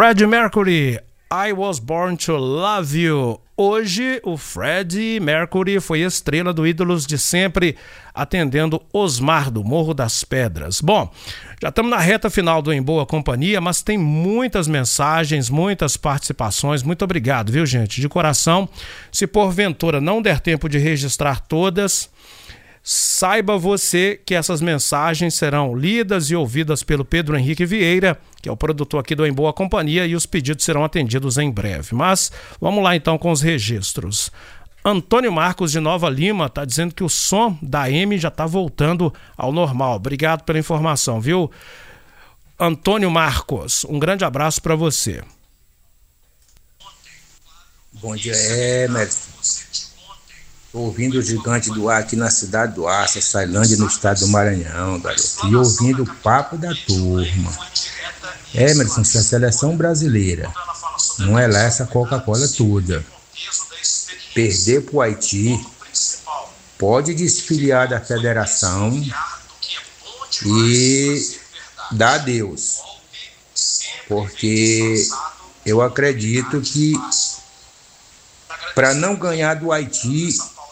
Freddie Mercury, I Was Born to Love You. Hoje o Freddie Mercury foi estrela do Ídolos de Sempre, atendendo Osmar do Morro das Pedras. Bom, já estamos na reta final do Em Boa Companhia, mas tem muitas mensagens, muitas participações. Muito obrigado, viu, gente? De coração. Se porventura não der tempo de registrar todas, saiba você que essas mensagens serão lidas e ouvidas pelo Pedro Henrique Vieira, que é o produtor aqui do Em Boa Companhia, e os pedidos serão atendidos em breve. Mas vamos lá então com os registros. Antônio Marcos de Nova Lima está dizendo que o som da M já está voltando ao normal. Obrigado pela informação, viu? Antônio Marcos, um grande abraço para você. Bom dia, Emerson. Estou ouvindo o Gigante do Ar aqui na cidade do Aço, Ceilândia, no estado do Maranhão, garoto. E ouvindo o papo da turma. Emerson, se a seleção brasileira não é lá essa Coca-Cola toda, perder pro Haiti, pode desfiliar da federação e dar adeus. Porque eu acredito que para não ganhar do Haiti,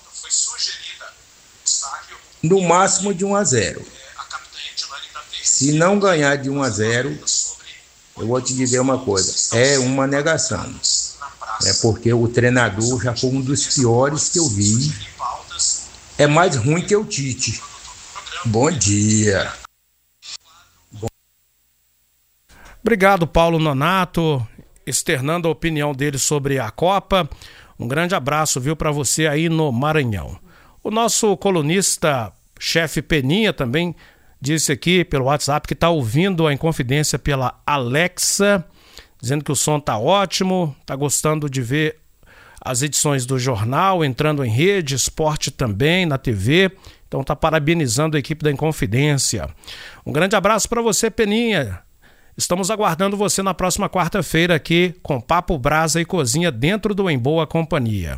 no máximo de 1-0. Se não ganhar de 1-0, eu vou te dizer uma coisa, é uma negação. É porque o treinador já foi um dos piores que eu vi. É mais ruim que o Tite. Bom dia. Obrigado, Paulo Nonato, externando a opinião dele sobre a Copa. Um grande abraço, viu, para você aí no Maranhão. O nosso colunista, chefe Peninha, também disse aqui pelo WhatsApp que está ouvindo a Inconfidência pela Alexa, dizendo que o som está ótimo, está gostando de ver as edições do jornal, entrando em rede, esporte também, na TV. Então está parabenizando a equipe da Inconfidência. Um grande abraço para você, Peninha. Estamos aguardando você na próxima quarta-feira aqui com Papo, Brasa e Cozinha dentro do Em Boa Companhia.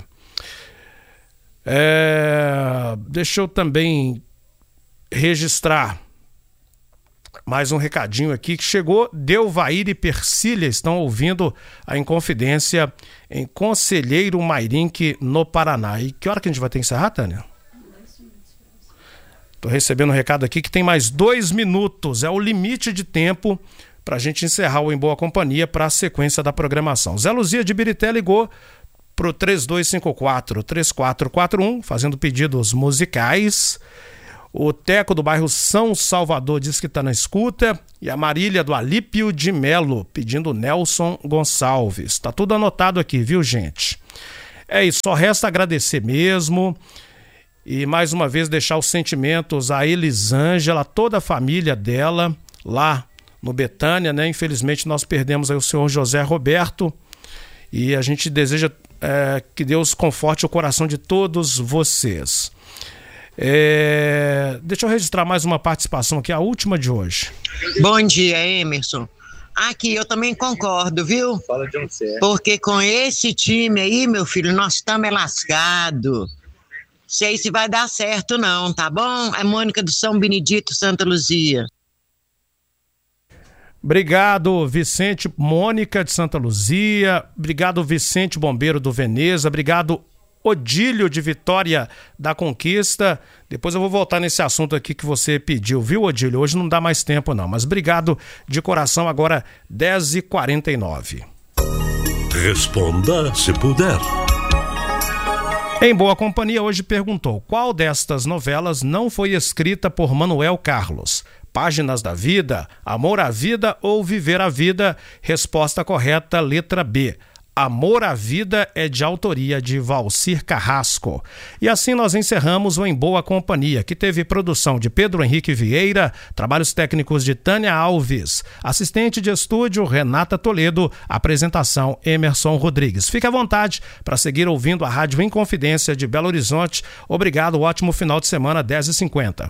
Deixa eu também registrar mais um recadinho aqui que chegou. Delvair e Persília estão ouvindo a Inconfidência em Conselheiro Mairinque, no Paraná. E que hora que a gente vai ter que encerrar, Tânia? Estou recebendo um recado aqui que tem mais 2 minutos. É o limite de tempo para a gente encerrar o Em Boa Companhia para a sequência da programação. Zé Luzia de Birité ligou para o 3254-3441, fazendo pedidos musicais. O Teco do bairro São Salvador diz que está na escuta. E a Marília do Alípio de Melo pedindo Nelson Gonçalves. Está tudo anotado aqui, viu, gente? É isso, só resta agradecer mesmo. E mais uma vez deixar os sentimentos a Elisângela, toda a família dela lá no Betânia, né? Infelizmente nós perdemos aí o senhor José Roberto. E a gente deseja que Deus conforte o coração de todos vocês. Deixa eu registrar mais uma participação aqui, a última de hoje. Bom dia, Emerson. Aqui eu também concordo, viu? Fala de onde você é. Porque com esse time aí, meu filho, nós estamos lascados. Sei se vai dar certo não, tá bom? É Mônica do São Benedito, Santa Luzia. Obrigado, Vicente, Mônica de Santa Luzia. Obrigado, Vicente Bombeiro do Veneza. Obrigado, Odílio de Vitória da Conquista. Depois eu vou voltar nesse assunto aqui que você pediu, viu, Odílio? Hoje não dá mais tempo não, mas obrigado de coração. Agora 10h49. Responda se puder. Em Boa Companhia hoje perguntou: qual destas novelas não foi escrita por Manuel Carlos? Páginas da Vida, Amor à Vida ou Viver a Vida? Resposta correta, letra B. Amor à Vida é de autoria de Valcir Carrasco. E assim nós encerramos o Em Boa Companhia, que teve produção de Pedro Henrique Vieira, trabalhos técnicos de Tânia Alves, assistente de estúdio Renata Toledo, apresentação Emerson Rodrigues. Fique à vontade para seguir ouvindo a Rádio Inconfidência de Belo Horizonte. Obrigado, ótimo final de semana, 10h50.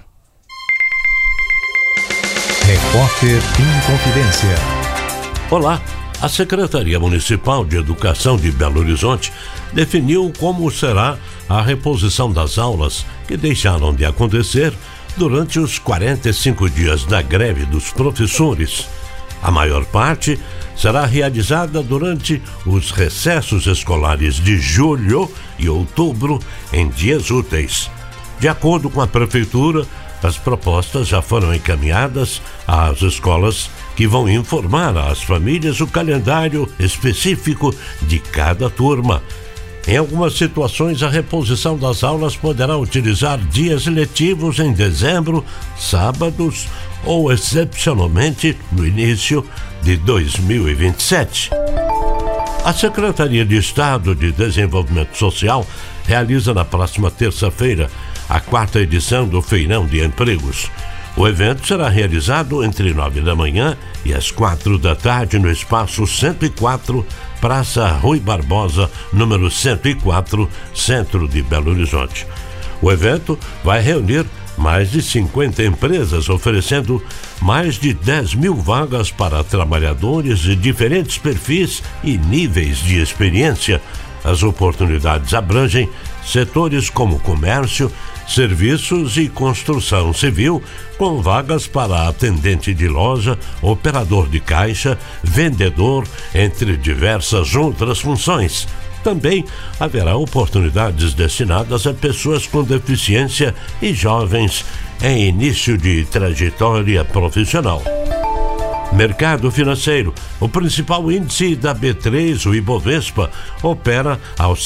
Repórter Inconfidência. Olá. A Secretaria Municipal de Educação de Belo Horizonte definiu como será a reposição das aulas que deixaram de acontecer durante os 45 dias da greve dos professores. A maior parte será realizada durante os recessos escolares de julho e outubro, em dias úteis. De acordo com a Prefeitura, as propostas já foram encaminhadas às escolas, que vão informar às famílias o calendário específico de cada turma. Em algumas situações, a reposição das aulas poderá utilizar dias letivos em dezembro, sábados ou, excepcionalmente, no início de 2027. A Secretaria de Estado de Desenvolvimento Social realiza na próxima terça-feira a 4ª edição do Feirão de Empregos. O evento será realizado entre 9 da manhã e as 4 da tarde no Espaço 104, Praça Rui Barbosa, número 104, Centro de Belo Horizonte. O evento vai reunir mais de 50 empresas, oferecendo mais de 10 mil vagas para trabalhadores de diferentes perfis e níveis de experiência. As oportunidades abrangem setores como comércio, serviços e construção civil, com vagas para atendente de loja, operador de caixa, vendedor, entre diversas outras funções. Também haverá oportunidades destinadas a pessoas com deficiência e jovens em início de trajetória profissional. Mercado financeiro. O principal índice da B3, o Ibovespa, opera aos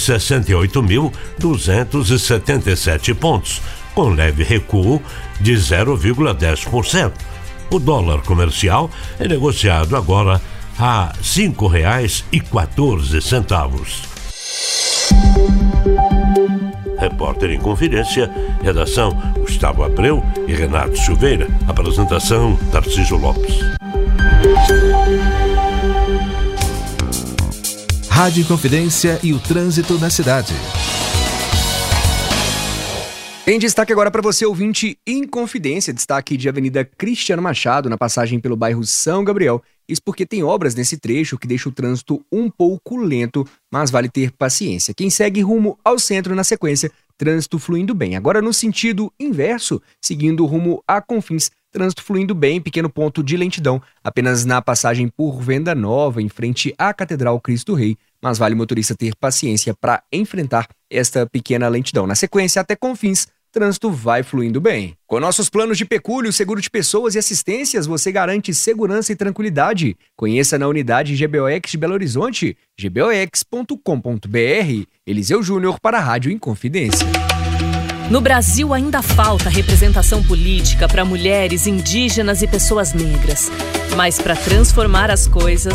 168.277 pontos, com leve recuo de 0,10%. O dólar comercial é negociado agora a R$ 5,14. Repórter em Confidência, redação Gustavo Abreu e Renato Silveira, apresentação Tarcísio Lopes. Rádio Confidência e o trânsito na cidade. Em destaque agora para você, ouvinte Inconfidência, destaque de Avenida Cristiano Machado, na passagem pelo bairro São Gabriel. Isso porque tem obras nesse trecho que deixa o trânsito um pouco lento, mas vale ter paciência. Quem segue rumo ao centro na sequência, trânsito fluindo bem. Agora no sentido inverso, seguindo rumo a Confins, trânsito fluindo bem, pequeno ponto de lentidão, apenas na passagem por Venda Nova, em frente à Catedral Cristo Rei, mas vale o motorista ter paciência para enfrentar esta pequena lentidão. Na sequência, até Confins, trânsito vai fluindo bem. Com nossos planos de pecúlio, seguro de pessoas e assistências, você garante segurança e tranquilidade. Conheça na unidade GBOX de Belo Horizonte, gbox.com.br. Eliseu Júnior para a Rádio Inconfidência. No Brasil ainda falta representação política para mulheres, indígenas e pessoas negras. Mas para transformar as coisas,